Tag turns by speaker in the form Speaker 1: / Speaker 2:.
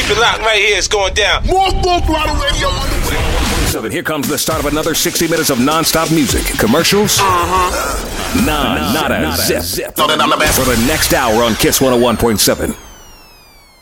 Speaker 1: Keep it locked right here. It's going down.
Speaker 2: More Full Throttle Radio on the way.
Speaker 3: So here comes the start of another 60 minutes of non-stop music, commercials, nada, zip. For the next hour on Kiss 101.7.